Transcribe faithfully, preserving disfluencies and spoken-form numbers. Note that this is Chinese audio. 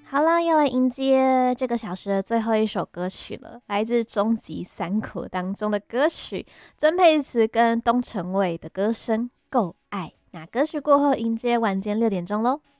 好啦，要来迎接这个小时的最后一首歌曲了，来自终极三国当中的歌曲，曾沛慈跟东城卫的歌声《够爱》。那歌曲过后，迎接晚间六点钟喽。